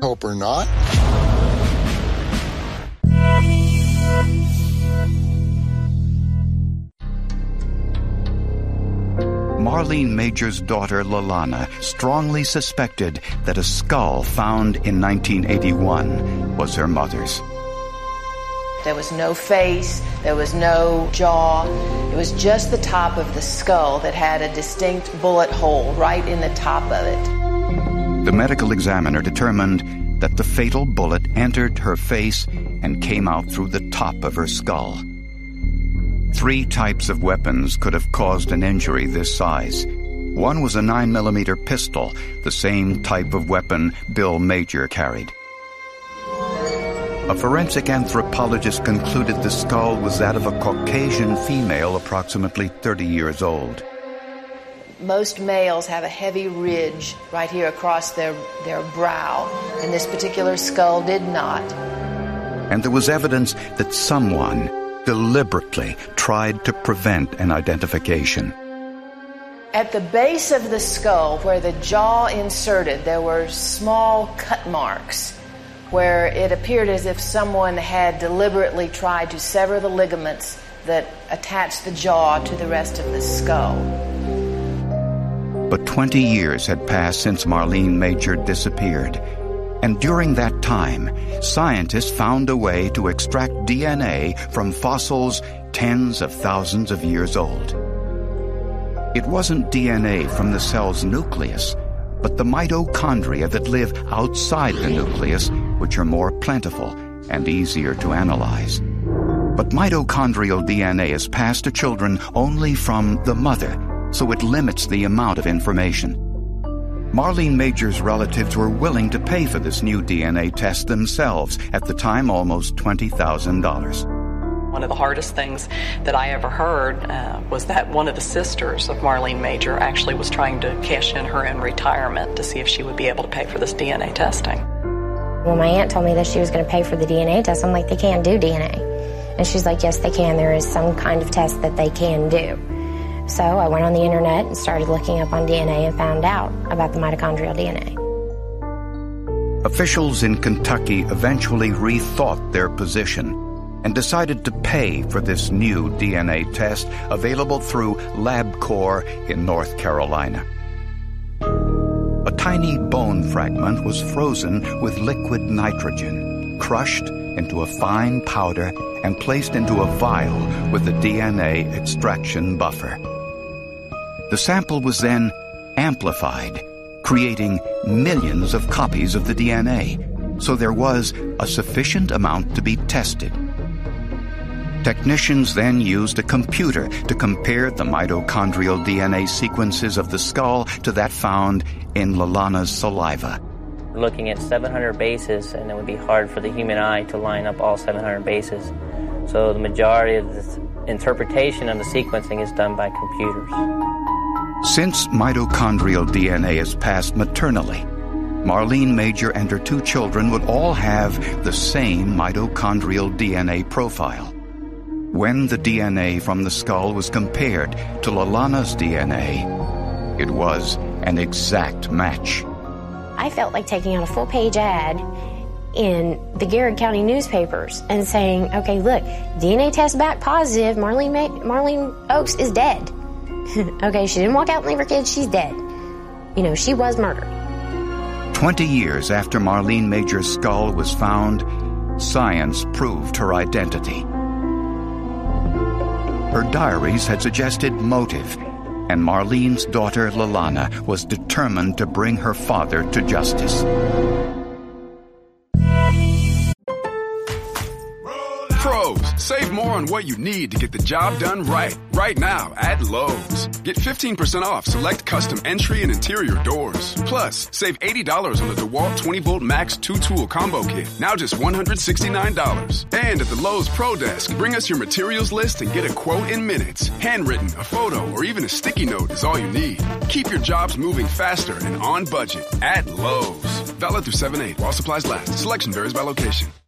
Hope or not. Marlene Major's daughter, Lalana, strongly suspected that a skull found in 1981 was her mother's. There was no face, there was no jaw. It was just the top of the skull that had a distinct bullet hole right in the top of it. The medical examiner determined that the fatal bullet entered her face and came out through the top of her skull. 3 types of weapons could have caused an injury this size. One was a 9mm pistol, the same type of weapon Bill Major carried. A forensic anthropologist concluded the skull was that of a Caucasian female approximately 30 years old. Most males have a heavy ridge right here across their brow, and this particular skull did not. And there was evidence that someone deliberately tried to prevent an identification. At the base of the skull, where the jaw inserted, there were small cut marks where it appeared as if someone had deliberately tried to sever the ligaments that attached the jaw to the rest of the skull. But 20 years had passed since Marlene Major disappeared. And during that time, scientists found a way to extract DNA from fossils tens of thousands of years old. It wasn't DNA from the cell's nucleus, but the mitochondria that live outside the nucleus, which are more plentiful and easier to analyze. But mitochondrial DNA is passed to children only from the mother, so it limits the amount of information. Marlene Major's relatives were willing to pay for this new DNA test themselves, at the time almost $20,000. One of the hardest things that I ever heard was that one of the sisters of Marlene Major actually was trying to cash in her own retirement to see if she would be able to pay for this DNA testing. When my aunt told me that she was going to pay for the DNA test, I'm like, they can't do DNA. And she's like, yes, they can. There is some kind of test that they can do. So I went on the internet and started looking up on DNA and found out about the mitochondrial DNA. Officials in Kentucky eventually rethought their position and decided to pay for this new DNA test available through LabCorp in North Carolina. A tiny bone fragment was frozen with liquid nitrogen, crushed into a fine powder and placed into a vial with a DNA extraction buffer. The sample was then amplified, creating millions of copies of the DNA, so there was a sufficient amount to be tested. Technicians then used a computer to compare the mitochondrial DNA sequences of the skull to that found in Lalana's saliva. We're looking at 700 bases, and it would be hard for the human eye to line up all 700 bases. So the majority of the interpretation of the sequencing is done by computers. Since mitochondrial DNA is passed maternally, Marlene Major and her 2 children would all have the same mitochondrial DNA profile. When the DNA from the skull was compared to Lalana's DNA, it was an exact match. I felt like taking out a full-page ad in the Garrett County newspapers and saying, okay, look, DNA test back positive, Marlene Oaks is dead. Okay, she didn't walk out and leave her kids, she's dead. You know, she was murdered. 20 years after Marlene Major's skull was found, science proved her identity. Her diaries had suggested motive, and Marlene's daughter Lalana was determined to bring her father to justice. Pros, save more on what you need to get the job done right. Right now at Lowe's. Get 15% off select custom entry and interior doors. Plus, save $80 on the DeWalt 20-volt Max 2-tool combo kit. Now just $169. And at the Lowe's Pro Desk, bring us your materials list and get a quote in minutes. Handwritten, a photo, or even a sticky note is all you need. Keep your jobs moving faster and on budget at Lowe's. Valid through 7/8 while supplies last. Selection varies by location.